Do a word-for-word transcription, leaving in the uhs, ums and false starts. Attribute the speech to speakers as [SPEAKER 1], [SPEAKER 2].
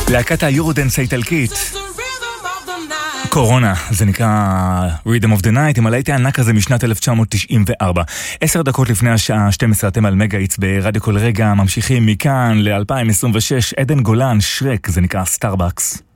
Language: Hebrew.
[SPEAKER 1] להקת היורודנס האיטלקית קורונה, זה נקרא Rhythm of the Night, עם הלהיט הענק הזה משנת אלף תשע מאות תשעים וארבע. עשר דקות לפני השעה שתים עשרה אתם על מגה-היטס ברדיו כל רגע, ממשיכים מכאן ל-אלפיים עשרים ושש, עדן גולן, שרק, זה נקרא סטארבקס.